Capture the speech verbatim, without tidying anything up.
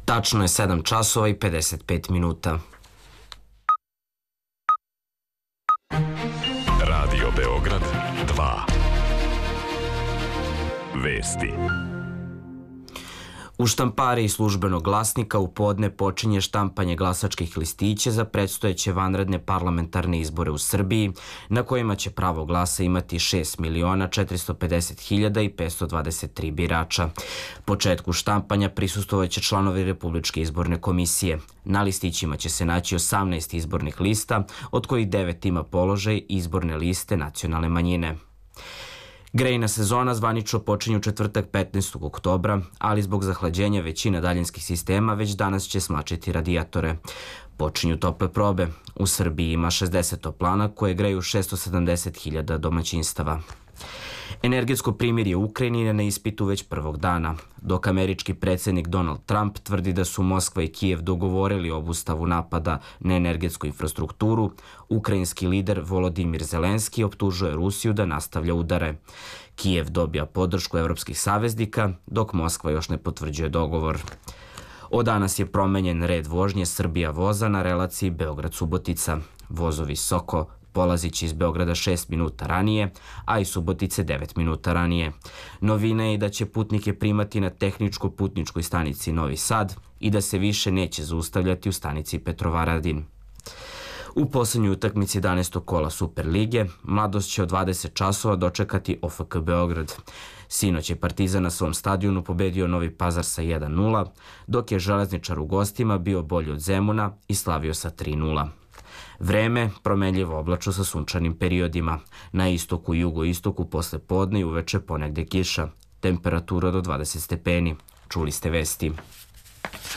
Tačno je sedam časova i pedeset pet minuta. Radio Beograd dva. Vesti. U štampariji Službenog glasnika u podne počinje štampanje glasačkih listića za predstojeće vanredne parlamentarne izbore u Srbiji, na kojima će pravo glasa imati šest miliona četiristo pedeset hiljada i petsto dvadeset tri birača. Početku štampanja prisustovaće članovi Republičke izborne komisije. Na listićima će se naći osamnaest izbornih lista, od kojih devet ima položaj izborne liste nacionalne manjine. Grejna sezona zvanično počinje u četvrtak petnaestog oktobra, ali zbog zahlađenja većina daljinskih sistema već danas će smlačiti radijatore. Počinju tople probe. U Srbiji ima šezdeset toplana koje greju šesto sedamdeset hiljada domaćinstava. Energetsko primirje u Ukrajini je na ispitu već prvog dana. Dok američki predsjednik Donald Trump tvrdi da su Moskva i Kijev dogovorili obustavu napada na energetsku infrastrukturu, ukrajinski lider Volodimir Zelenski optužuje Rusiju da nastavlja udare. Kijev dobija podršku evropskih saveznika, dok Moskva još ne potvrđuje dogovor. Od danas je promenjen red vožnje Srbija voza na relaciji Beograd-Subotica. Vozovi Soko polazit će iz Beograda šest minuta ranije, a iz Subotice devet minuta ranije. Novina je da će putnike primati na tehničko-putničkoj stanici Novi Sad i da se više neće zaustavljati u stanici Petrovaradin. U poslednjoj utakmici jedanaestog kola Superlige Mladost će od dvadeset časova dočekati O F K Beograd. Sinoć je Partizan na svom stadionu pobedio Novi Pazar sa jedan nula, dok je Železničar u gostima bio bolji od Zemuna i slavio sa tri nula. Vreme promenljivo oblačno sa sunčanim periodima. Na istoku i jugoistoku posle podne i uveče ponegde kiša. Temperatura do dvadeset stepeni. Čuli ste vesti.